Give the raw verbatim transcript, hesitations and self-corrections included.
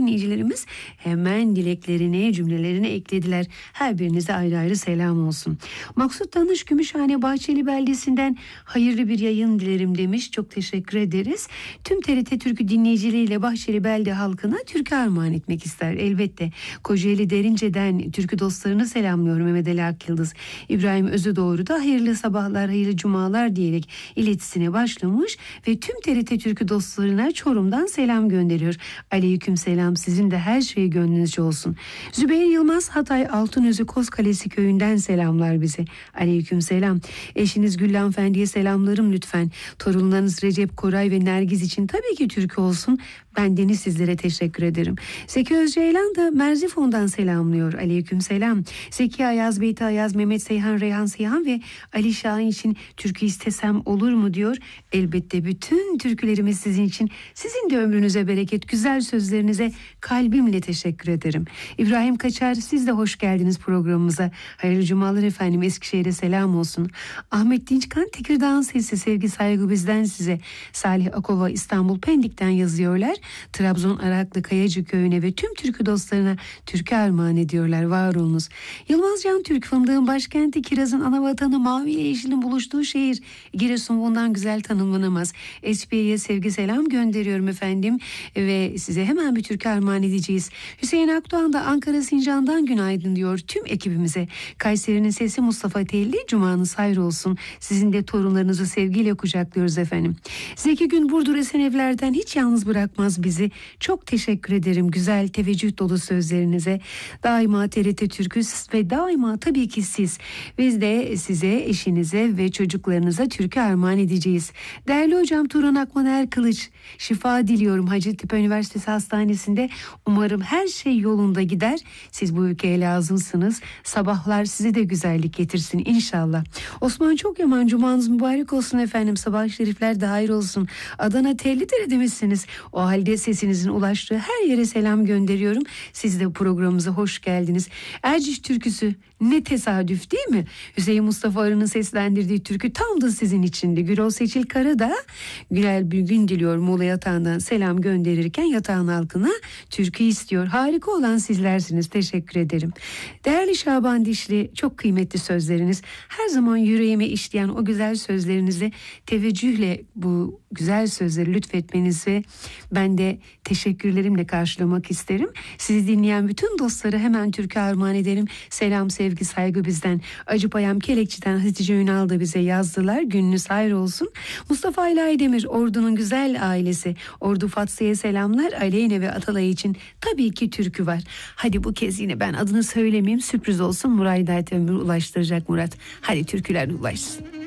dinleyicilerimiz hemen dileklerini, cümlelerini eklediler. Her birinize ayrı ayrı selam olsun. Maksut Danış Gümüşhane Bahçeli beldesinden hayırlı bir yayın dilerim demiş. Çok teşekkür ederiz. Tüm T R T Türkü dinleyicileriyle Bahçeli belde halkına türkü armağan etmek ister elbette. Kocaeli Derince'den türkü dostlarını selamlıyorum. Mehmet Ali Akyıldız. İbrahim Özüdoğru da hayırlı sabahlar, hayırlı cumalar diyerek iletisine başlamış ve tüm T R T Türkü dostlarına Çorum'dan selam gönderiyor. Aleyküm selam, sizin de her şey gönlünüzce olsun. Zübeyir Yılmaz Hatay Altınözü Kozkalesi köyünden selamlar bize. Aleyküm selam. Eşiniz Güllü Hanımefendi'ye selamlarım lütfen. Torunlarınız Recep, Koray ve Nergiz için tabii ki türkü olsun. Ben Deniz sizlere teşekkür ederim. Zeki Özceylan da Merzifon'dan selamlıyor. Aleyküm selam. Zeki Ayaz, Beyti Ayaz, Mehmet Seyhan, Reyhan Seyhan ve Ali Şahin için türkü istesem olur mu diyor. Elbette bütün türkülerimiz sizin için. Sizin de ömrünüze bereket, güzel sözlerinize kalbimle teşekkür ederim. İbrahim Kaçar, siz de hoş geldiniz programımıza. Hayırlı cumalar efendim, Eskişehir'e selam olsun. Ahmet Dinçkan, Tekirdağ'ın sesi, sevgi saygı bizden size. Salih Akova İstanbul Pendik'ten yazıyorlar. Trabzon Araklı Kayacı köyüne ve tüm türkü dostlarına türkü armağan ediyorlar. Var olunuz. Yılmaz Can Türk, fındığın başkenti, kirazın ana vatanı, mavi ile yeşilin buluştuğu şehir. Giresun bundan güzel tanımlanamaz. S P'ye sevgi selam gönderiyorum efendim ve size hemen bir türkü armağan edeceğiz. Hüseyin Akdoğan da Ankara Sincan'dan günaydın diyor tüm ekibimize. Kayseri'nin sesi Mustafa Telli, cumanız hayır olsun. Sizin de torunlarınızı sevgiyle kucaklıyoruz efendim. Zeki Gün Burdur Esenevler'den hiç yalnız bırakmaz bizi. Çok teşekkür ederim güzel teveccüh dolu sözlerinize. Daima T R T Türkü ve daima tabii ki siz. Biz de size, eşinize ve çocuklarınıza türkü armağan edeceğiz. Değerli hocam Turan Akmaner Kılıç, şifa diliyorum Hacettepe Üniversitesi Hastanesi'nde. Umarım her şey yolunda gider. Siz bu ülkeye lazımsınız. Sabahlar size de güzellik getirsin inşallah. Osman Çokyaman, cumanız mübarek olsun efendim. Sabah şerifler de hayır olsun. Adana Tellidere'de misiniz? O halde sesinizin ulaştığı her yere selam gönderiyorum. Siz de programımıza hoş geldiniz. Erciş türküsü ne tesadüf değil mi? Hüseyin Mustafa Arı'nın seslendirdiği türkü tam da sizin içindi. Gürol Seçil Kara da güzel bir gün diliyor Muğla Yatağı'ndan selam gönderirken yatağın halkına türkü istiyor. Harika olan sizlersiniz. Teşekkür ederim. Değerli Şaban Dişli, çok kıymetli sözleriniz. Her zaman yüreğime işleyen o güzel sözlerinizi teveccühle bu güzel sözleri lütfetmenizi ben de teşekkürlerimle karşılamak isterim. Sizi dinleyen bütün dostları hemen türkü armağan ederim. Selam, sevgi, saygı bizden. Acıpayam Kelekçi'den Hatice Ünal da bize yazdılar. Gününüz hayır olsun. Mustafa ile Aydemir, Ordu'nun güzel ailesi. Ordu Fatsa'ya selamlar. Aleyne ve Atalay için tabii ki türkü var. Hadi bu kez yine ben adını söylemeyeyim, sürpriz olsun. Muray Dayet Ömür ulaştıracak Murat. Hadi türküler ulaşsın.